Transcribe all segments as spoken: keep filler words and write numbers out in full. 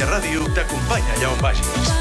Catalunya Ràdio t'acompanya allà on vagis.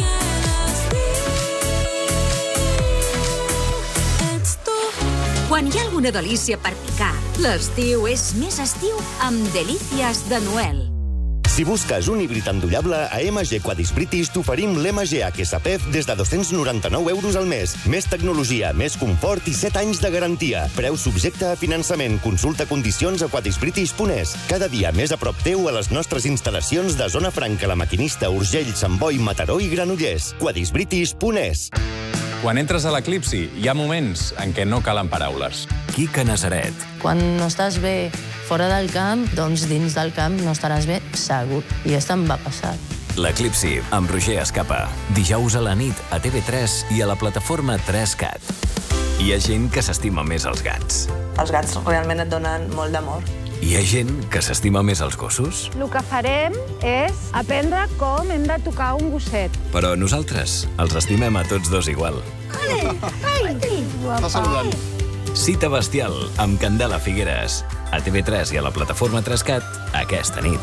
Quan hi ha alguna delícia per picar, l'estiu és més estiu amb Delícies de Noel. Si busques un híbrid endollable, a M G Quadis British t'oferim l'M G H S P E F des de dos-cents noranta-nou euros al mes. Més tecnologia, més confort i set anys de garantia. Preu subjecte a finançament. Consulta condicions a quadisbritish punt es. Cada dia més a prop teu a les nostres instal·lacions de Zona Franca, La Maquinista, Urgell, Sant Boi, Mataró i Granollers. quadisbritish punt es. Quan entres a l'eclipsi, hi ha moments en què no calen paraules. Quica Nazaret. Quan no estàs bé fora del camp, doncs dins del camp no estaràs bé segur. I això em va passar. L'eclipsi, amb Roger Escapa. Dijous a la nit a T V tres i a la plataforma tres cat. Hi ha gent que s'estima més els gats. Els gats realment et donen molt d'amor. Hi ha gent que s'estima més els gossos. El que farem és aprendre com hem de tocar un gosset. Però nosaltres els estimem a tots dos igual. Ai, ai, Està saludant. Cita bestial amb Candela Figueres. A T V tres i a la plataforma tres cat aquesta nit.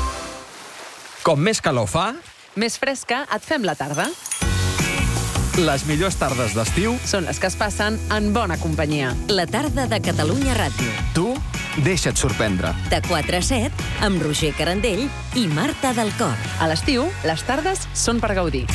Com més calor fa, més fresca et fem la tarda. Les millors tardes d'estiu són les que es passen en bona companyia. La tarda de Catalunya Ràdio. Tu deixa't sorprendre. De quatre a set, amb Roger Carandell i Marta del Cor. A l'estiu, les tardes són per gaudir.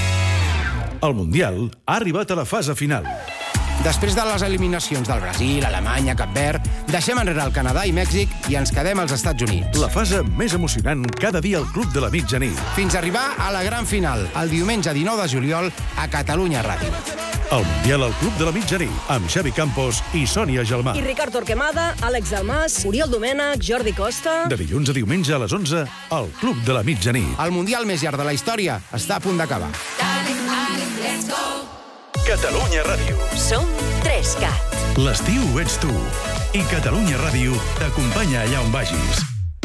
El Mundial ha arribat a la fase final. Després de les eliminacions del Brasil, Alemanya, Cap Verd, deixem enrere el Canadà i Mèxic i ens quedem als Estats Units. La fase més emocionant cada dia al Club de la Mitjanit. Fins a arribar a la gran final, el diumenge dinou de juliol, a Catalunya Ràdio. El Mundial al Club de la Mitjanit, amb Xavi Campos i Sònia Gelmà. I Ricard Torquemada, Àlex Almàs, Oriol Domènech, Jordi Costa... De dilluns a diumenge a les onze, al Club de la Mitjanit. El Mundial més llarg de la història està a punt d'acabar. Catalunya Ràdio. Som tres cat. L'estiu ets tu. I Catalunya Ràdio t'acompanya allà on vagis.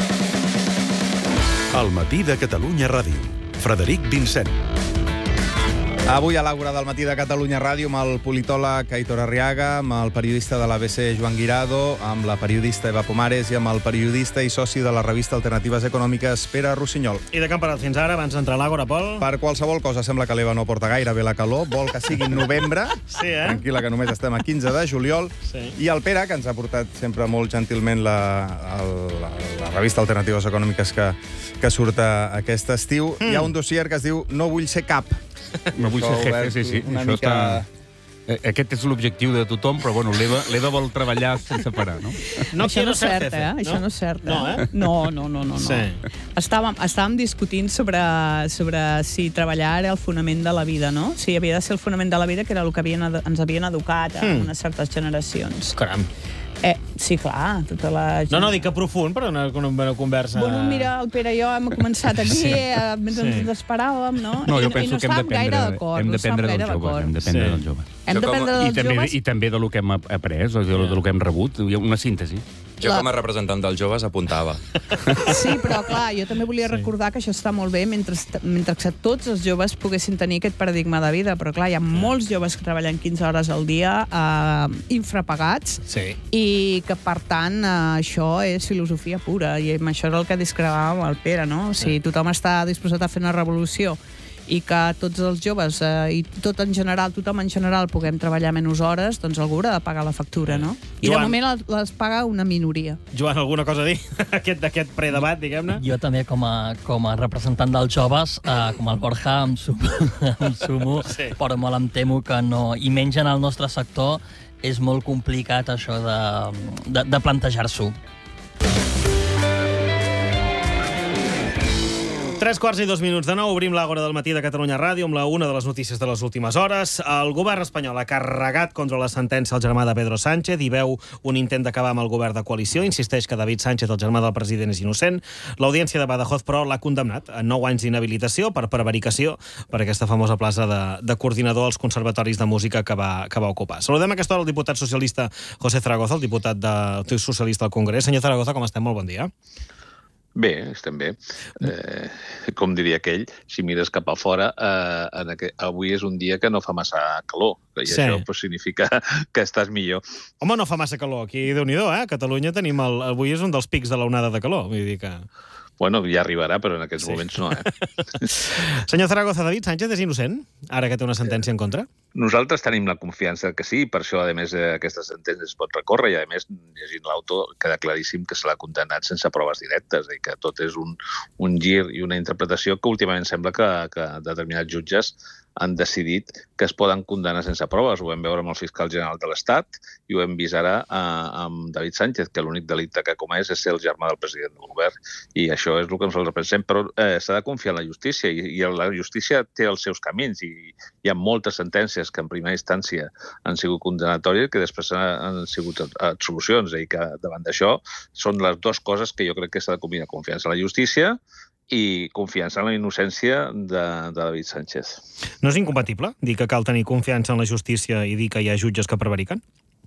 El matí de Catalunya Ràdio. Frederic Vincent. Avui a l'Àgora del matí de Catalunya Ràdio amb el politòleg Aitor Arriaga, amb el periodista de l'A B C Joan Guirado, amb la periodista Eva Pomares i amb el periodista i soci de la revista Alternatives Econòmiques Pere Rossinyol. I de què han parlat fins ara, abans d'entrar a l'Àgora, Pol? Per qualsevol cosa sembla que l'Eva no porta gaire bé la calor, vol que sigui novembre, sí, eh? Tranquil·la que només estem a quinze de juliol, sí. I el Pere, que ens ha portat sempre molt gentilment la, la, la revista Alternatives Econòmiques que, que surt aquest estiu, mm. Hi ha un dossier que es diu No vull ser cap. No vull ser jefe, sí, sí. Això mica... està... Aquest és l'objectiu de tothom, però bueno, l'Eva vol treballar sense parar, no? no Això no és cert, jefe, eh? No? Això no és cert, eh? No, eh? No, no, no, no. Sí. no. Estàvem, estàvem discutint sobre, sobre si treballar era el fonament de la vida, no? Si havia de ser el fonament de la vida, que era el que havien, ens havien educat a mm. unes certes generacions. Caram. Eh, sí, clar, tota la gent... No, no, dic que profund, però una, una conversa... Bueno, mira, el Pere i jo hem començat aquí, sí. eh, mentre sí. ens esperàvem, no? No, jo I, penso i no que hem d'aprendre hem d'aprendre dels joves. Hem d'aprendre sí. dels joves. Hem d'aprendre dels I també, joves... I també de lo que hem après, de lo que hem rebut, hi ha una síntesi. Jo, com a representant dels joves, apuntava. Sí, però clar, jo també volia recordar que això està molt bé mentre, mentre que tots els joves poguessin tenir aquest paradigma de vida, però clar, hi ha molts joves que treballen quinze hores al dia eh, infrapagats sí. I que, per tant, eh, això és filosofia pura i amb això és el que discrepàvem amb el Pere, no? O sigui, tothom està disposat a fer una revolució i que tots els joves eh, i tot en general, tothom en general puguem treballar menys hores, doncs algú haurà de pagar la factura, no? I Joan, de moment les paga una minoria. Joan, alguna cosa a dir d'aquest predebat, diguem-ne? Jo també, com a, com a representant dels joves, eh, com el Borja, em sumo, em sumo sí. Però molt em temo que no, i menys en el nostre sector, és molt complicat això de, de, de plantejar-s'ho. Tres quarts i dos minuts de nou, obrim l'Àgora del matí de Catalunya Ràdio amb la una de les notícies de les últimes hores. El govern espanyol ha carregat contra la sentència el germà de Pedro Sánchez i veu un intent d'acabar amb el govern de coalició. Insisteix que David Sánchez, el germà del president, és innocent. L'Audiència de Badajoz, però, l'ha condemnat a nou anys d'inhabilitació per prevaricació per aquesta famosa plaça de, de coordinador als conservatoris de música que va, que va ocupar. Saludem a aquesta hora el diputat socialista José Zaragoza, el diputat de, socialista al Congrés. Senyor Zaragoza, com estem? Molt bon dia. Bé, estem bé. Eh, com diria aquell, si mires cap a fora, eh, en aquest, avui és un dia que no fa massa calor, i sí. Això pues, significa que estàs millor. Home, no fa massa calor. Aquí, Déu-n'hi-do, eh? A Catalunya tenim el, avui és un dels pics de l'onada de calor. Vull dir que... Bueno, ja arribarà, però en aquests sí. moments no, eh? Senyor Zaragoza, David Sánchez és innocent, ara que té una sentència en contra? Nosaltres tenim la confiança que sí, per això, a més, aquesta sentència es pot recórrer i, a més, llegint l'auto, queda claríssim que se l'ha condemnat sense proves directes i que tot és un, un gir i una interpretació que últimament sembla que, que determinats jutges han decidit que es poden condemnar sense proves. Ho vam veure amb el fiscal general de l'Estat i ho hem vist ara eh, amb David Sánchez, que l'únic delicte que ha comès és ser el germà del president del govern. I això és el que nosaltres pensem. Però eh, s'ha de confiar en la justícia i, i la justícia té els seus camins i hi ha moltes sentències que en primera instància han sigut condenatòries i que després han sigut absolucions. I que davant d'això són les dues coses que jo crec que s'ha de combinar: confiança en la justícia i confiança en la innocència de, de David Sánchez. No és incompatible dir que cal tenir confiança en la justícia i dir que hi ha jutges que prevariquen?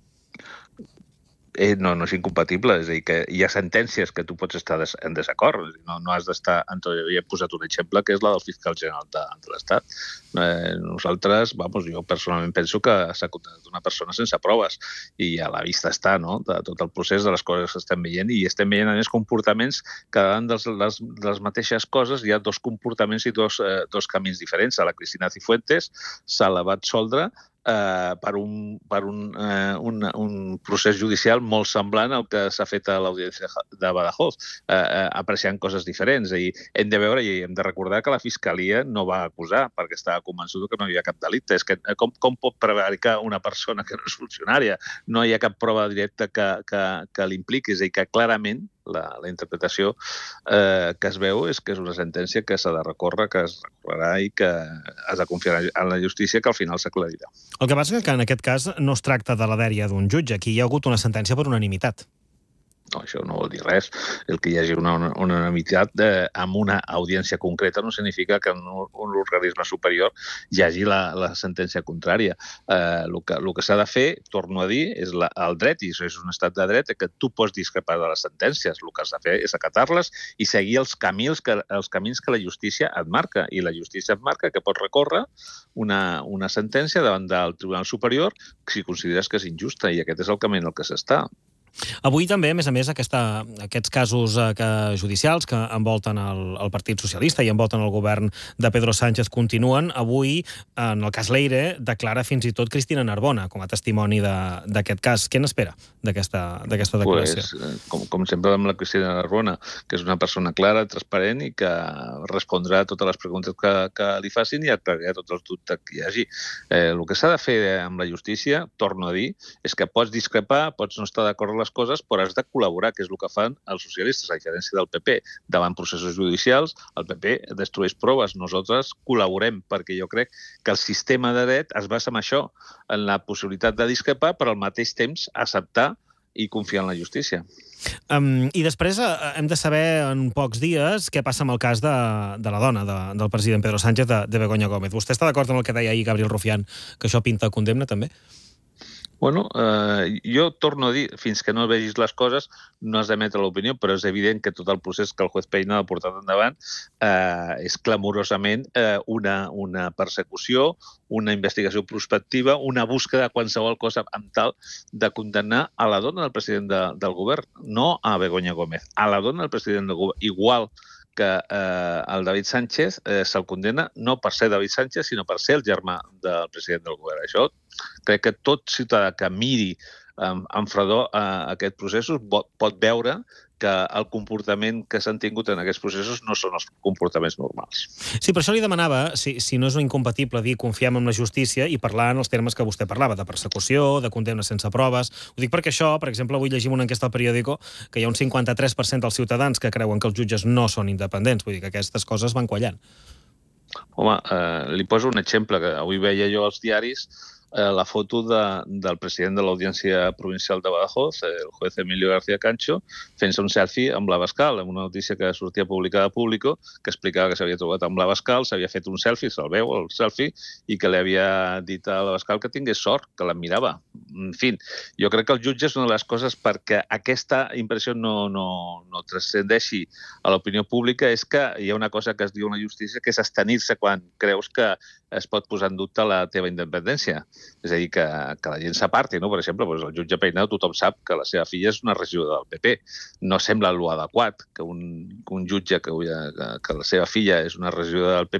Eh, no, no és incompatible. És a dir, que hi ha sentències que tu pots estar des, en desacord. No, no has d'estar... Jo he posat un exemple, que és la del fiscal general de, de l'Estat. Eh, nosaltres, vamos, jo personalment penso que s'ha condemnat una persona sense proves i a la vista està, no?, de tot el procés, de les coses que estem veient, i estem veient, a més, comportaments que davant de les, de les mateixes coses hi ha dos comportaments i dos, eh, dos camins diferents. A la Cristina Cifuentes s'ha elevat soldre Eh, per, un, per un, eh, un, un procés judicial molt semblant al que s'ha fet a l'Audiència de Badajoz, eh, eh, apreciant coses diferents. I hem de veure i hem de recordar que la Fiscalia no va acusar perquè estava convençuda que no hi havia cap delicte. És que com, com pot prevaricar una persona que no és funcionària? No hi ha cap prova directa que, que, que l'impliqui. És a dir, que clarament la, la interpretació eh, que es veu és que és una sentència que s'ha de recórrer, que es recorrerà i que has de confiar en la justícia, que al final s'aclarirà. El que passa és que en aquest cas no es tracta de la dèria d'un jutge. Aquí hi ha hagut una sentència per unanimitat. No, això no vol dir res. El que hi hagi una, una unanimitat eh, amb una audiència concreta no significa que en un, un organisme superior hi hagi la, la sentència contrària. Eh, el que, el que s'ha de fer, torno a dir, és la, el dret, i això és un estat de dret, que tu pots discrepar de les sentències. El que has de fer és acatar-les i seguir els camins que, els camins que la justícia et marca. I la justícia et marca que pots recórrer una, una sentència davant del Tribunal Superior si consideres que és injusta, i aquest és el camí en el que s'està. Avui també, a més a més, aquesta, aquests casos eh, que, judicials que envolten el, el Partit Socialista i envolten el govern de Pedro Sánchez continuen. Avui, en el cas Leire, declara fins i tot Cristina Narbona com a testimoni d'aquest cas. Què n'espera d'aquesta declaració? Pues, com, com sempre amb la Cristina Narbona, que és una persona clara, transparent i que respondrà a totes les preguntes que, que li facin i aclarirà tots els dubtes que hi hagi. Eh, el que s'ha de fer amb la justícia, torno a dir, és que pots discrepar, pots no estar d'acord amb les coses, però has de col·laborar, que és el que fan els socialistes, a diferència del P P. Davant processos judicials, el P P destrueix proves. Nosaltres col·laborem, perquè jo crec que el sistema de dret es basa en això, en la possibilitat de discrepar, però al mateix temps acceptar i confiar en la justícia. Um, I després uh, hem de saber en pocs dies què passa amb el cas de, de la dona de, del president Pedro Sánchez, de, de Begoña Gómez. Vostè està d'acord amb el que deia ahir Gabriel Rufián, que això pinta condemna també? Bueno, eh, jo torno a dir, fins que no vegis les coses, no has d'emetre l'opinió, però és evident que tot el procés que el juez Peina ha portat endavant eh, és clamorosament eh, una, una persecució, una investigació prospectiva, una búsqueda de qualsevol cosa amb tal de condemnar a la dona del president de, del govern, no a Begoña Gómez, a la dona del president del govern, igual que eh, el David Sánchez eh, se'l condemna no per ser David Sánchez, sinó per ser el germà del president del govern. Això crec que tot ciutadà que miri amb, amb fredor eh, aquests processos pot, pot veure que el comportament que s'han tingut en aquests processos no són els comportaments normals. Sí, per això li demanava si, si no és incompatible dir confiem en la justícia i parlar en els termes que vostè parlava, de persecució, de condemna sense proves. Ho dic perquè això, per exemple, avui llegim una enquesta al periòdico que hi ha un cinquanta-tres per cent dels ciutadans que creuen que els jutges no són independents. Vull dir que aquestes coses van quallant. Home, eh, li poso un exemple que avui veia jo als diaris, eh, la foto de, del president de l'Audiència Provincial de Badajoz, el juez Emilio García Cancho, fent-se un selfie amb l'Abascal, amb una notícia que sortia publicada a Público, que explicava que s'havia trobat amb l'Abascal, s'havia fet un selfie, se'l veu, el selfie, i que li havia dit a l'Abascal que tingués sort, que l'admirava. En fi, jo crec que el jutge és una de les coses perquè aquesta impressió no, no, no transcendeixi a l'opinió pública, és que hi ha una cosa que es diu en la justícia, que és abstenir-se quan creus que es pot posar en dubte la teva independència. És a dir, que, que la gent s'aparti, no? Per exemple, doncs el jutge Peinado tothom sap que la seva filla és una regidora del P P. No sembla lo adequat que un, que un jutge que, que, que la seva filla és una regidora del P